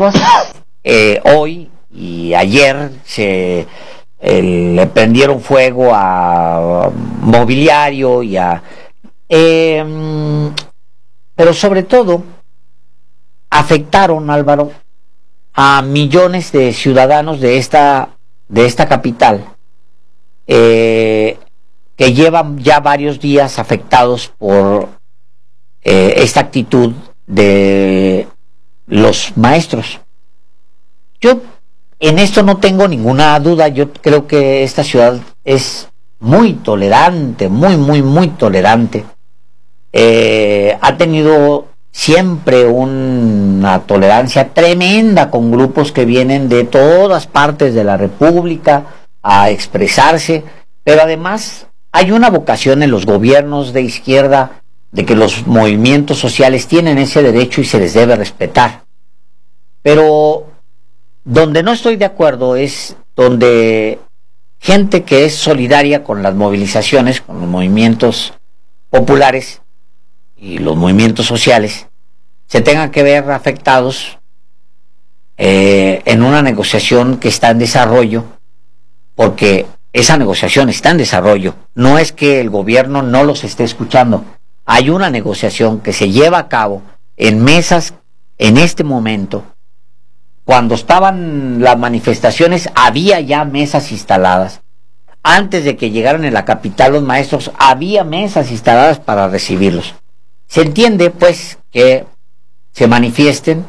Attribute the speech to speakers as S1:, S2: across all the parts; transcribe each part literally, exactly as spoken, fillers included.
S1: estatuas. Eh, hoy y ayer se eh, le prendieron fuego a mobiliario y a... Eh, pero sobre todo afectaron, Álvaro, a millones de ciudadanos de esta, de esta capital, eh, que llevan ya varios días afectados por eh, esta actitud de los maestros. Yo en esto no tengo ninguna duda. Yo creo que esta ciudad es muy tolerante, muy, muy, muy tolerante. Eh, ha tenido siempre una tolerancia tremenda con grupos que vienen de todas partes de la República a expresarse, pero además hay una vocación en los gobiernos de izquierda de que los movimientos sociales tienen ese derecho y se les debe respetar. Pero donde no estoy de acuerdo es donde gente que es solidaria con las movilizaciones, con los movimientos populares y los movimientos sociales, se tengan que ver afectados eh, en una negociación que está en desarrollo, porque esa negociación está en desarrollo. No es que el gobierno no los esté escuchando. Hay una negociación que se lleva a cabo en mesas en este momento. Cuando estaban las manifestaciones había ya mesas instaladas. Antes de que llegaran en la capital los maestros, había mesas instaladas para recibirlos. Se entiende, pues, que se manifiesten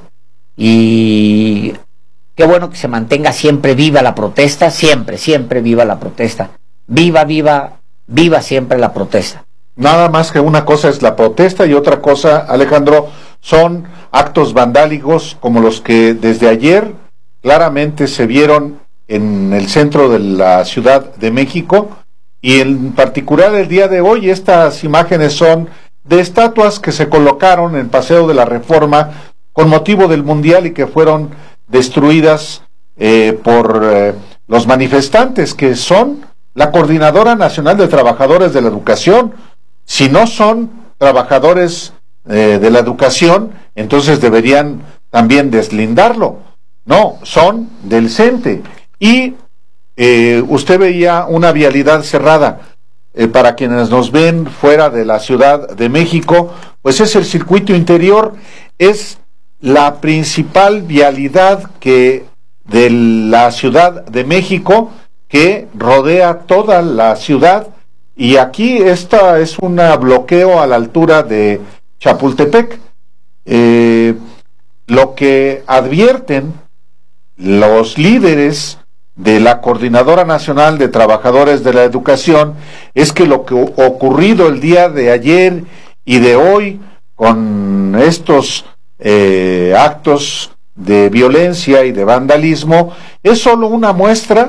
S1: y qué bueno que se mantenga siempre viva la protesta, siempre, siempre viva la protesta. Viva, viva, viva siempre la protesta.
S2: Nada más que una cosa es la protesta y otra cosa, Alejandro, son actos vandálicos como los que desde ayer claramente se vieron en el centro de la Ciudad de México, y en particular el día de hoy estas imágenes son de estatuas que se colocaron en Paseo de la Reforma con motivo del Mundial y que fueron destruidas eh, por eh, los manifestantes, que son la Coordinadora Nacional de Trabajadores de la Educación. Si no son trabajadores eh, de la educación, entonces deberían también deslindarlo. No, son del CENTE. Y eh, usted veía una vialidad cerrada. Eh, para quienes nos ven fuera de la Ciudad de México, pues es el circuito interior, es la principal vialidad que de la Ciudad de México que rodea toda la ciudad, y aquí esta es un bloqueo a la altura de Chapultepec. Eh, lo que advierten los líderes de la Coordinadora Nacional de Trabajadores de la Educación es que lo que ocurrido el día de ayer y de hoy con estos eh, actos de violencia y de vandalismo es solo una muestra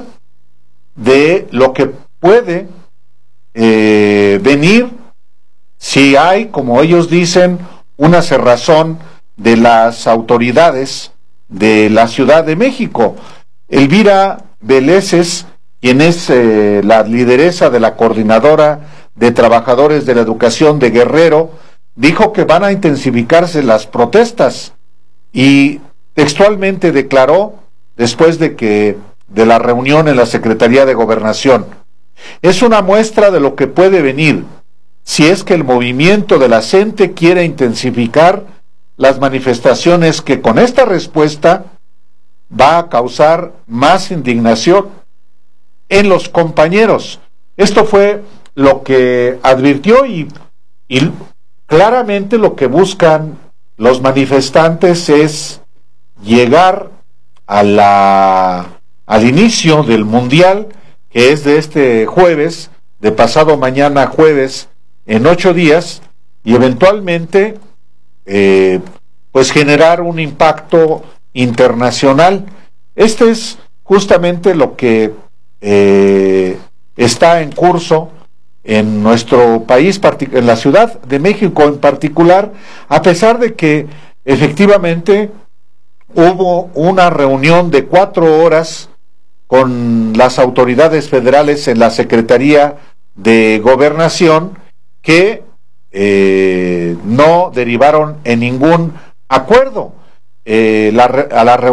S2: de lo que puede eh, venir si hay, como ellos dicen, una cerrazón de las autoridades de la Ciudad de México. Elvira Veleses, quien es eh, la lideresa de la Coordinadora de Trabajadores de la Educación de Guerrero, dijo que van a intensificarse las protestas y textualmente declaró, después de que de la reunión en la Secretaría de Gobernación: es una muestra de lo que puede venir si es que el movimiento de la CENTE quiere intensificar las manifestaciones, que con esta respuesta va a causar más indignación en los compañeros. Esto fue lo que advirtió, y, y claramente lo que buscan los manifestantes es llegar a la, al inicio del Mundial, que es de este jueves, de pasado mañana jueves, en ocho días, y eventualmente eh, pues generar un impacto internacional. Este es justamente lo que eh, está en curso en nuestro país, en la Ciudad de México en particular, a pesar de que efectivamente hubo una reunión de cuatro horas con las autoridades federales en la Secretaría de Gobernación, que eh, no derivaron en ningún acuerdo. Eh, la, a la